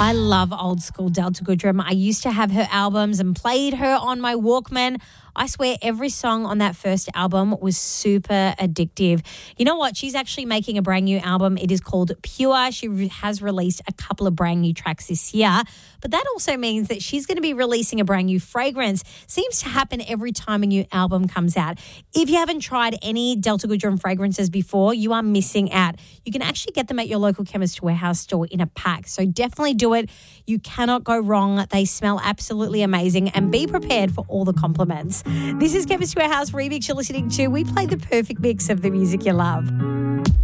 I love old school Delta Goodrem. I used to have her albums and played her on my Walkman. I swear every song on that first album was super addictive. You know what? She's actually making a brand new album. It is called Pure. She has released a couple of brand new tracks this year. But that also means that she's going to be releasing a brand new fragrance. Seems to happen every time a new album comes out. If you haven't tried any Delta Goodrem fragrances before, you are missing out. You can actually get them at your local Chemist Warehouse store in a pack. So definitely do it. You cannot go wrong. They smell absolutely amazing, and be prepared for all the compliments. This is Chemist Warehouse Remix you're listening to. We play the perfect mix of the music you love.